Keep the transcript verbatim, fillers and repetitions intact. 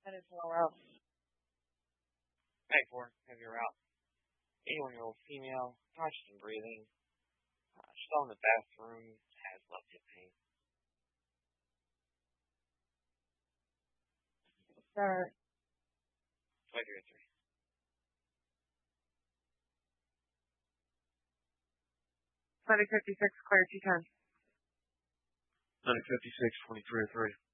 That is low out. Hey, four, have your route. eighty-one-year-old female, conscious and breathing. Uh, still in the bathroom, has left hip pain. Start. Wait here, three. Clinic fifty-six, clear two ten. Clinic fifty-six, twenty-three oh three.